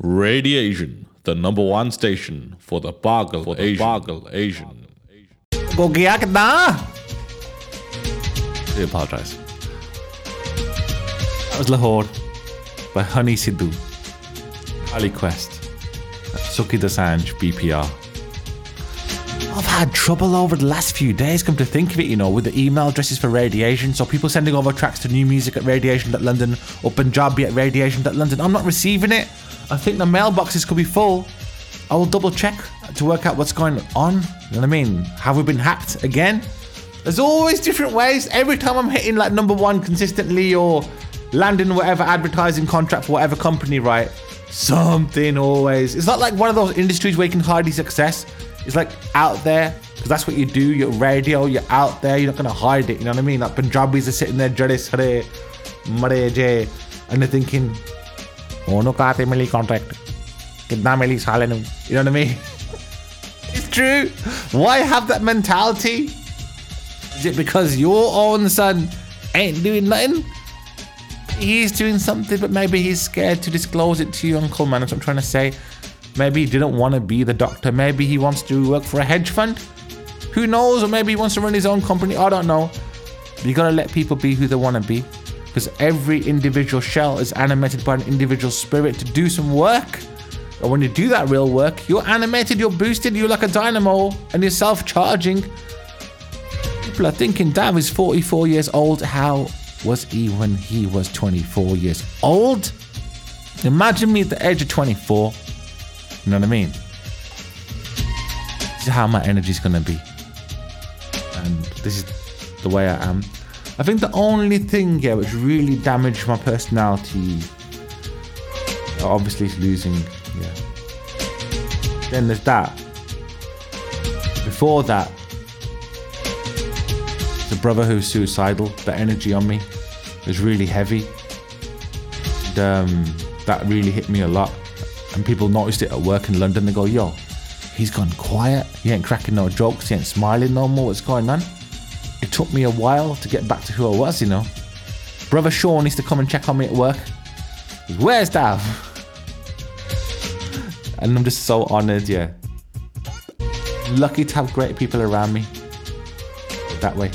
Radiation, the number one station for the Pagal Asian. Go gaya kitna? I apologize. That was Lahore by Honey Sidhu, Ali Quest, Suki Dosanjh, BPR. I've had trouble over the last few days, come to think of it, with the email addresses for Radiation. So people sending over tracks to New Music at Radiation.London or Punjabi at Radiation.London. I'm not receiving it. I think the mailboxes could be full. I will double check to work out what's going on. You know what I mean? Have we been hacked again? There's always different ways. Every time I'm hitting like number one consistently or landing whatever advertising contract for whatever company, right? Something always. It's not like one of those industries where you can hardly success. It's like out there, because that's what you do. You're radio, you're out there, you're not going to hide it. You know what I mean? Like Punjabis are sitting there, Jadis, Hare, Mare, Jay, and they're thinking, oh no, kaate mili contract. Kitna mili saale nu. You know what I mean? It's true. Why have that mentality? Is it because your own son ain't doing nothing? He's doing something, but maybe he's scared to disclose it to you, Uncle Man. That's what I'm trying to say. Maybe he didn't want to be the doctor. Maybe he wants to work for a hedge fund. Who knows? Or maybe he wants to run his own company. I don't know. But you got to let people be who they want to be. Because every individual shell is animated by an individual spirit to do some work. And when you do that real work, you're animated, you're boosted, you're like a dynamo, and you're self-charging. People are thinking, Dav is 44 years old. How was he when he was 24 years old? Imagine me at the age of 24. You know what I mean? This is how my energy's gonna be. And this is the way I am. I think the only thing, which really damaged my personality, obviously is losing, Then there's that. Before that, the brother who's suicidal, the energy on me was really heavy. And, that really hit me a lot. And people noticed it at work in London. They go, yo, he's gone quiet. He ain't cracking no jokes. He ain't smiling no more. What's going on? It took me a while to get back to who I was, Brother Sean used to come and check on me at work. Where's Dav? And I'm just so honoured, Lucky to have great people around me. That way.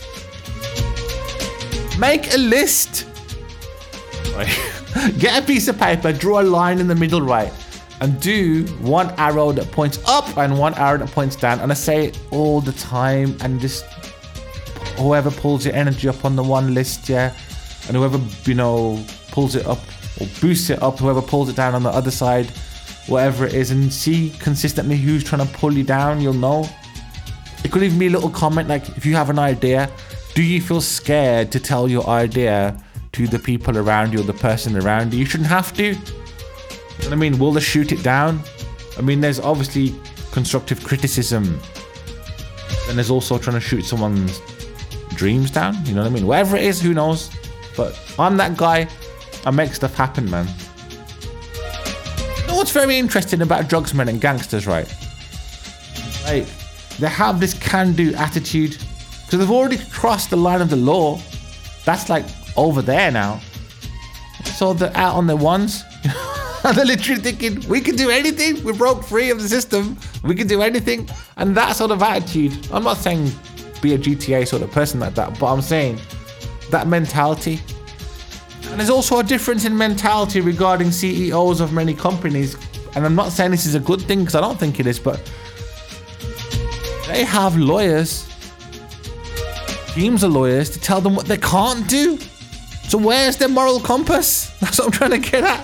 Make a list. Right. Get a piece of paper, draw a line in the middle, right? And do one arrow that points up and one arrow that points down. And I say it all the time. And just whoever pulls your energy up on the one list, and whoever, pulls it up or boosts it up, whoever pulls it down on the other side, whatever it is, and see consistently who's trying to pull you down, you'll know. It could even be a little comment like, if you have an idea, do you feel scared to tell your idea to the people around you or the person around you? You shouldn't have to. You know what I mean? Will they shoot it down? I mean, there's obviously constructive criticism. And there's also trying to shoot someone's dreams down. You know what I mean? Whatever it is, who knows? But I'm that guy. I make stuff happen, man. You know what's very interesting about drugsmen and gangsters, right? Like, they have this can-do attitude. Because they've already crossed the line of the law. That's like over there now. So they're out on their ones. And they're literally thinking, we can do anything. We broke free of the system. We can do anything. And that sort of attitude, I'm not saying be a GTA sort of person like that, but I'm saying that mentality. And there's also a difference in mentality regarding CEOs of many companies. And I'm not saying this is a good thing, because I don't think it is, but they have lawyers, teams of lawyers, to tell them what they can't do. So where's their moral compass? That's what I'm trying to get at.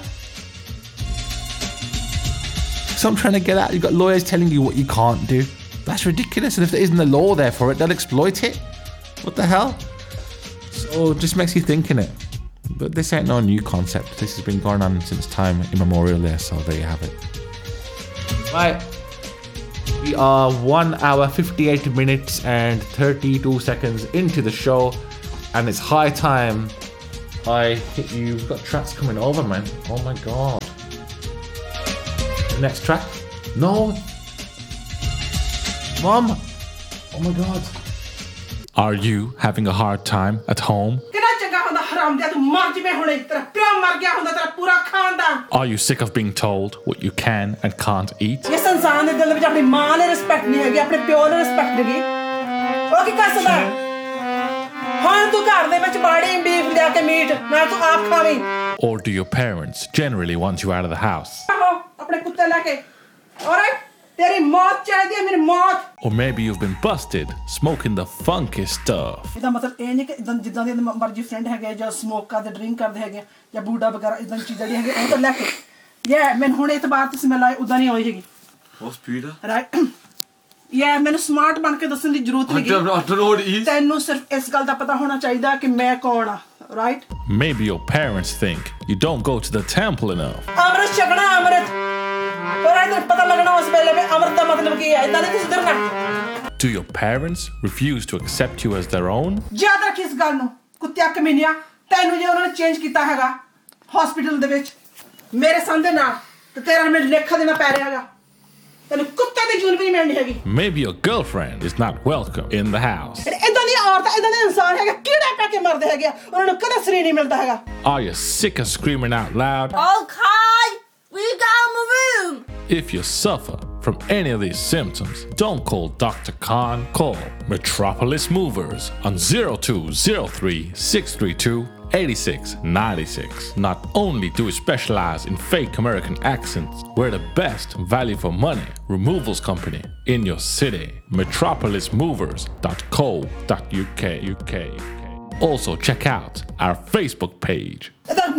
You've got lawyers telling you what you can't do. That's ridiculous. And if there isn't a law there for it, they'll exploit it. What the hell? So it just makes you think, innit? But this ain't no new concept. This has been going on since time immemorial there. So there you have it. Right. We are 1 hour, 58 minutes and 32 seconds into the show. And it's high time I hit you. We've got tracks coming over, man. Oh my god. The next track? No. Mom. Oh my god. Are you having a hard time Are you sick of being told what you can and can't eat? ਇਸ ਇਨਸਾਨ ਦੇ ਦਿਲ ਵਿੱਚ ਆਪਣੀ ਮਾਂ ਲਈ respect ਨਹੀਂ ਹੈਗੀ, ਆਪਣੇ ਪਿਓ ਲਈ ਰਿਸਪੈਕਟ ਨਹੀਂ ਹੈਗੀ। ਉਹ ਕੀ ਕਰ ਸਕਦਾ? ਹਾਂ ਤੂੰ ਘਰ ਦੇ ਵਿੱਚ ਬਾੜੀ ਬੀਫ ਲਿਆ ਕੇ ਮੀਟ ਨਾਲ ਤੂੰ ਆਪ ਖਾਵੀਂ। Or do your parents generally want you out of the house? ਆਪਣੇ ਕੁੱਤੇ ਲੈ ਕੇ। Alright? ਤੇਰੀ ਮੌਤ ਚਾਹੀਦੀ ਹੈ, ਮੇਰੀ ਮੌਤ। Or maybe you've been busted smoking the funky stuff. ਇਹਦਾ ਮਤਲਬ ਇਹ ਨਹੀਂ ਕਿ ਜਿੱਦਾਂ ਦੇ ਮਰਜ਼ੀ ਫਰੈਂਡ ਹੈਗੇ ਜਾਂ ਸਮੋਕ ਕਰਦੇ ਡਰਿੰਕ ਕਰਦੇ ਹੈਗੇ ਜਾਂ ਬੂਡਾ ਵਗੈਰਾ ਇਦਾਂ ਚੀਜ਼ਾਂ ਜਿਹੜੀਆਂ ਹੈਗੀਆਂ ਉਹ ਤਾਂ ਲੈ ਕੇ ਮੈਨੂੰ ਹੁਣ ਇਤਬਾਰ ਤੇ ਸਮੈਲ ਆਈ ਉਦਾਂ ਨਹੀਂ ਆਈ ਹੈਗੀ। ਰਾਈਟ ਮੈਨੂੰ ਸਮਾਰਟ ਬਣ ਕੇ ਦੱਸਣ ਦੀ ਜ਼ਰੂਰਤ ਨਹੀਂ। ਤੈਨੂੰ ਸਿਰਫ ਇਸ ਗੱਲ ਦਾ ਪਤਾ ਹੋਣਾ ਚਾਹੀਦਾ ਕਿ ਮੈਂ ਕੌਣ ਆ। Right Maybe your parents think you don't go to the temple enough. ਅੰਮ੍ਰਿਤ ਛਕਣਾ ਅੰਮ੍ਰਿਤ ਪਰ ਇਹਦਾ ਪਤਾ ਲੱਗਣਾ ਉਸ ਵੇਲੇ ਵੀ ਅੰਮ੍ਰਿਤ ਦਾ ਮਤਲਬ ਕੀ ਹੈ। ਇਦਾਂ ਨਹੀਂ ਤੁਸੀਂ ਡਰਨਾ। Do your parents refuse to accept you as their own? ਯਾਦ ਰੱਖ ਇਸ ਗੱਲ ਨੂੰ ਕੁੱਤਿਆ ਕਮੀਨਿਆ ਤੈਨੂੰ ਜੇ ਉਹਨਾਂ ਨੇ ਚੇਂਜ ਕੀਤਾ ਹੈਗਾ ਹਸਪੀਟਲ ਦੇ ਵਿੱਚ ਮੇਰੇ ਸਾਹਮਣੇ ਨਾਲ ਤੇ ਤੇਰਾ ਮੈਨੂੰ ਲੇਖਾ ਦੇਣਾ ਪੈ ਰਿਹਾ ਹੈਗਾ। ਤੈਨੂੰ ਕੁੱਤੇ ਦੀ ਜੂਨ ਵੀ ਨਹੀਂ ਮਿਲਣੀ ਹੈਗੀ। Maybe your girlfriend is not welcome in the house. ਇਦਾਂ ਦੀ ਔਰਤ ਇਦਾਂ ਦੇ ਇਨਸਾਨ ਹੈਗੇ ਕੀੜੇ ਪੈ ਕੇ ਮਰਦੇ ਹੈਗੇ ਉਹਨਾਂ ਨੂੰ ਕਦੇ ਸਰੀਰ ਨਹੀਂ ਮਿਲਦਾ ਹੈਗਾ। Are you sick of screaming out loud? Okay, we got my room. If you suffer from any of these symptoms, don't call Dr. Khan. Call Metropolis Movers on 0203 632 8696. Not only do we specialize in fake American accents, we're the best value for money removals company in your city. metropolismovers.co.uk. Also check out our Facebook page.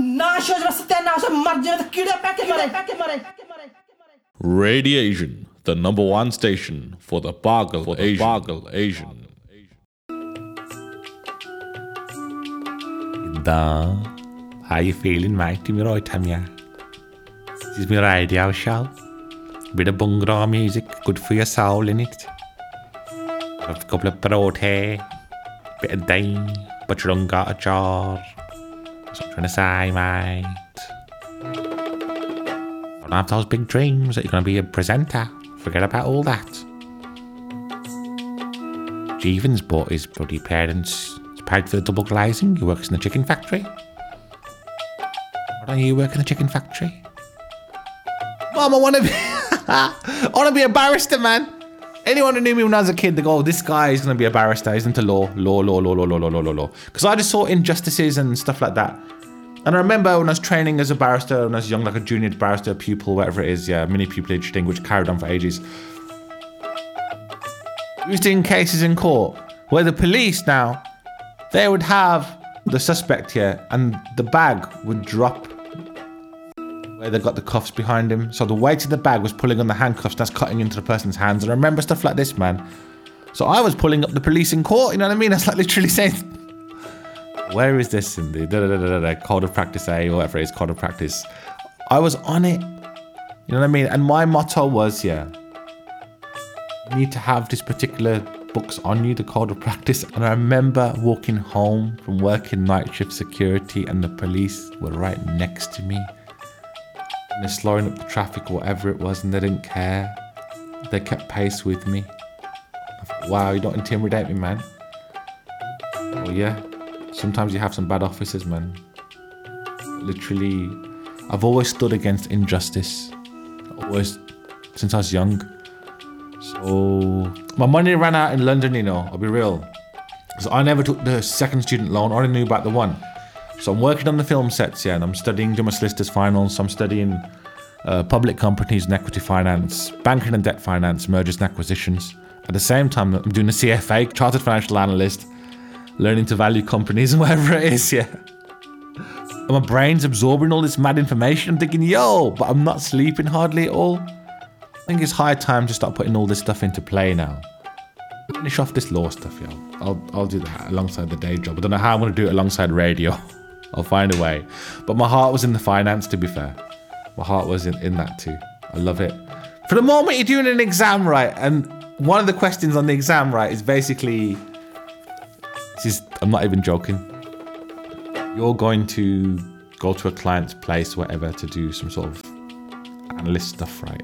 Radiation, the #1 station for the Boggle Asian. How you feeling, mate? You right, Tamia? This is my radio show. Bit of bungra music, good for your soul, innit? A couple of parothe, bit of dane, but you don't got a jar. That's what I'm trying to say, mate. Don't have those big dreams that you're going to be a presenter. Forget about all that. Jeevan's bought his bloody parents. He's paid for the double glazing. He works in the chicken factory. Why don't you work in the chicken factory? Mom, I want to be a barrister, man. Anyone who knew me when I was a kid, they go, oh, this guy is going to be a barrister. He's into law. Because I just saw injustices and stuff like that. And I remember when I was training as a barrister, when I was young, like a junior barrister, pupil, whatever it is, yeah, mini pupillage thing, which carried on for ages. We was doing cases in court where the police now, they would have the suspect here and the bag would drop where they got the cuffs behind him. So the weight of the bag was pulling on the handcuffs, that's cutting into the person's hands. And I remember stuff like this, man. So I was pulling up the police in court, you know what I mean? That's like literally saying, where is this in the code of practice A or whatever it is, code of practice. I was on it, you know what I mean? And my motto was, yeah, you need to have this particular books on you, the code of practice. And I remember walking home from working night shift security and the police were right next to me. And they're slowing up the traffic or whatever it was and they didn't care. They kept pace with me. I thought, wow, you don't intimidate me, man. Well, yeah, sometimes you have some bad officers, man. Literally, I've always stood against injustice. Always, since I was young. So, my money ran out in London, you know, I'll be real. So I never took the second student loan, I only knew about the one. So I'm working on the film sets, yeah, and I'm studying, doing my solicitor's finals, so I'm studying public companies and equity finance, banking and debt finance, mergers and acquisitions. At the same time, I'm doing a CFA, Chartered Financial Analyst, learning to value companies and whatever it is, yeah. And my brain's absorbing all this mad information. I'm thinking, yo, but I'm not sleeping hardly at all. I think it's high time to start putting all this stuff into play now. Finish off this law stuff, yo. I'll do that alongside the day job. I don't know how I'm going to do it alongside radio. I'll find a way. But my heart was in the finance, to be fair. My heart was in that too. I love it. For the moment you're doing an exam, right, and one of the questions on the exam, right, is basically... I'm not even joking. You're going to go to a client's place, whatever, to do some sort of analyst stuff, right?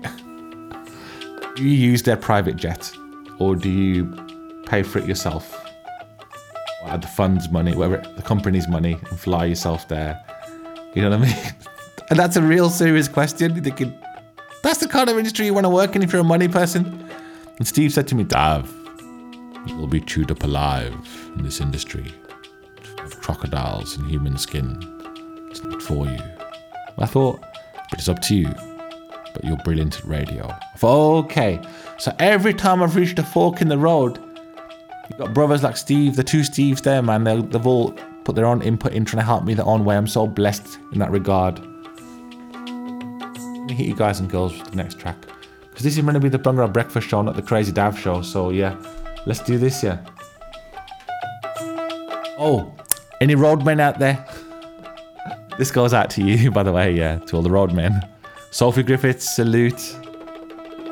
Do you use their private jet or do you pay for it yourself? Or add the fund's money, whatever, the company's money and fly yourself there? You know what I mean? And that's a real serious question. You're thinking, that's the kind of industry you want to work in if you're a money person? And Steve said to me, Dav, you will be chewed up alive in this industry of crocodiles and human skin. It's not for you. I thought, but it's up to you. But you're brilliant at radio. I thought, okay. So every time I've reached a fork in the road, you've got brothers like Steve, the two Steves there, man. They've all put their own input in trying to help me their own way. I'm so blessed in that regard. Let me hit you guys and girls with the next track. Because this is going to be the Bungalow Breakfast Show, not the Crazy Dav Show. So yeah, let's do this, yeah. Oh, any roadmen out there? This goes out to you, by the way, yeah, to all the roadmen. Sophie Griffiths, salute.